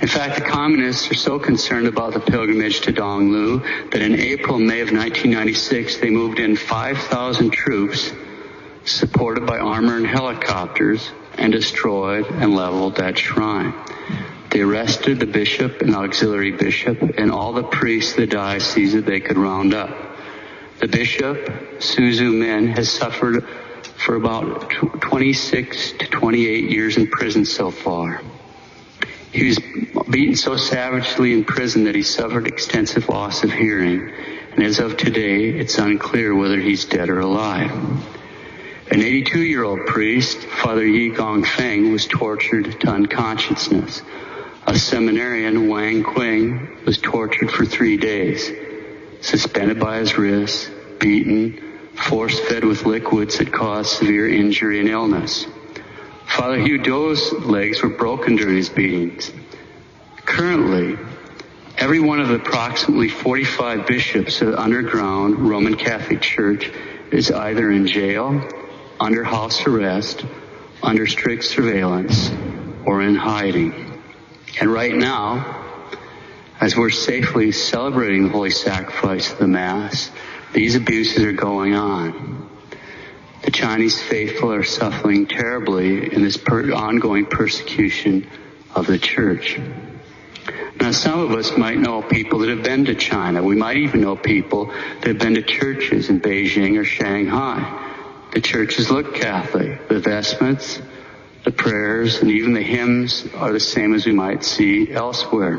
In fact, the communists are so concerned about the pilgrimage to Donglu that in April and May of 1996, they moved in 5,000 troops supported by armor and helicopters and destroyed and leveled that shrine. They arrested the bishop and auxiliary bishop and all the priests of the diocese that they could round up. The bishop, Suzu Min, has suffered for about 26 to 28 years in prison so far. He was beaten so savagely in prison that he suffered extensive loss of hearing, and as of today, it's unclear whether he's dead or alive. An 82-year-old priest, Father Yi Gongfeng, was tortured to unconsciousness. A seminarian, Wang Qing, was tortured for 3 days, suspended by his wrists, beaten, force-fed with liquids that caused severe injury and illness. Father Hugh Do's legs were broken during his beatings. Currently, every one of the approximately 45 bishops of the underground Roman Catholic Church is either in jail, under house arrest, under strict surveillance, or in hiding. And right now, as we're safely celebrating the Holy Sacrifice of the Mass, these abuses are going on. The Chinese faithful are suffering terribly in this ongoing persecution of the Church. Now, some of us might know people that have been to China. We might even know people that have been to churches in Beijing or Shanghai. The churches look Catholic. The vestments, the prayers, and even the hymns are the same as we might see elsewhere.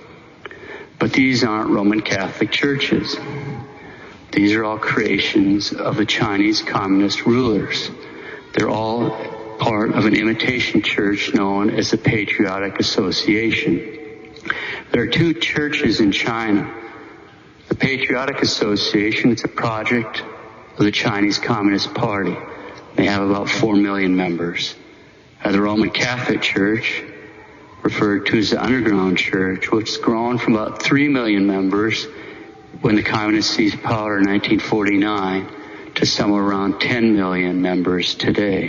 But these aren't Roman Catholic churches. These are all creations of the Chinese communist rulers. They're all part of an imitation church known as the Patriotic Association. There are 2 churches in China. The Patriotic Association, it's a project of the Chinese Communist Party. They have about 4 million members. The Roman Catholic Church, referred to as the Underground Church, which has grown from about 3 million members when the communists seized power in 1949 to somewhere around 10 million members today.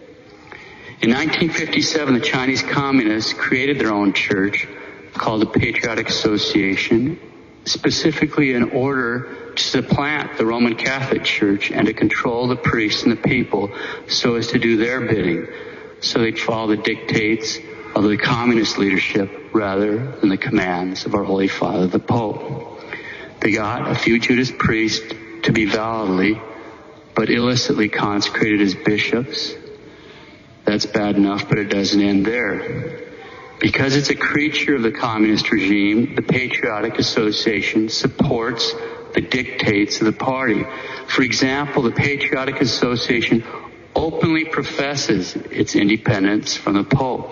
In 1957, the Chinese communists created their own church called the Patriotic Association, specifically in order to supplant the Roman Catholic Church and to control the priests and the people so as to do their bidding, so they'd follow the dictates of the communist leadership rather than the commands of our Holy Father, the Pope. They got a few Judas priests to be validly but illicitly consecrated as bishops. That's bad enough, but it doesn't end there. Because it's a creature of the communist regime, the Patriotic Association supports the dictates of the party. For example, the Patriotic Association openly professes its independence from the Pope.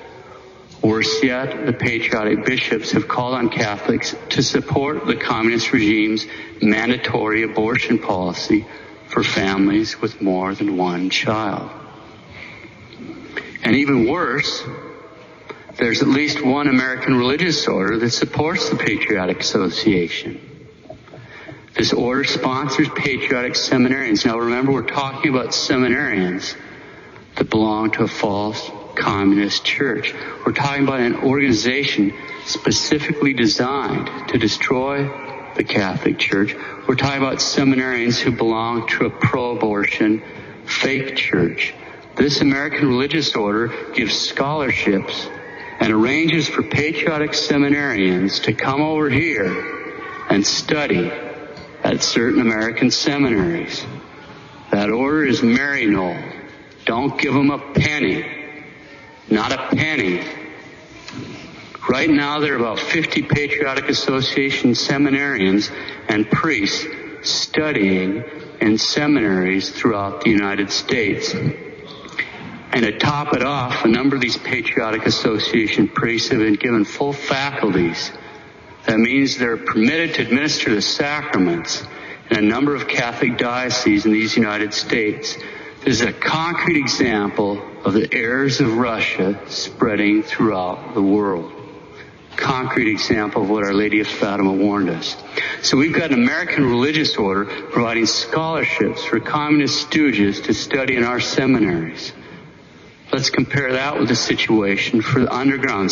Worse yet, the patriotic bishops have called on Catholics to support the communist regime's mandatory abortion policy for families with more than one child. And even worse, there's at least one American religious order that supports the Patriotic Association. This order sponsors patriotic seminarians. Now remember, we're talking about seminarians that belong to a false communist church. We're talking about an organization specifically designed to destroy the Catholic Church. We're talking about seminarians who belong to a pro-abortion fake church. This American religious order gives scholarships and arranges for patriotic seminarians to come over here and study at certain American seminaries. That order is Maryknoll. Don't give them a penny. Not a penny. Right now, there are about 50 Patriotic Association seminarians and priests studying in seminaries throughout the United States. And to top it off, a number of these Patriotic Association priests have been given full faculties. That means they're permitted to administer the sacraments in a number of Catholic dioceses in these United States. This is a concrete example of the errors of Russia spreading throughout the world. Concrete example of what Our Lady of Fatima warned us. So we've got an American religious order providing scholarships for communist stooges to study in our seminaries. Let's compare that with the situation for the underground